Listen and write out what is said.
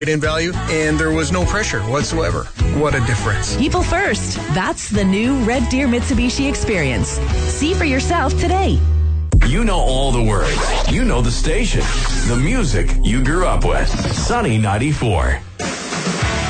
in value, and there was no pressure whatsoever. What a difference. People first. That's the new Red Deer Mitsubishi experience. See for yourself today. You know all the words. You know the station. The music you grew up with. Sunny 94.